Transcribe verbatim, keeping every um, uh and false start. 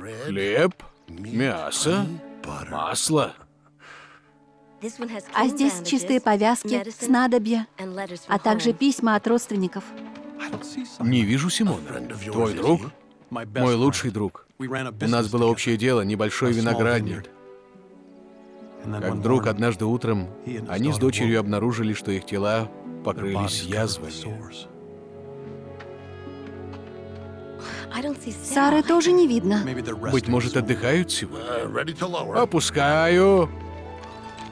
Хлеб, мясо, масло. А здесь чистые повязки, снадобья, а также письма от родственников. Не вижу Симона. Твой друг? Мой лучший друг. У нас было общее дело, небольшой виноградник. Как вдруг однажды утром они с дочерью обнаружили, что их тела покрылись язвами. Сары тоже не видно. Быть может, отдыхают сегодня? Опускаю.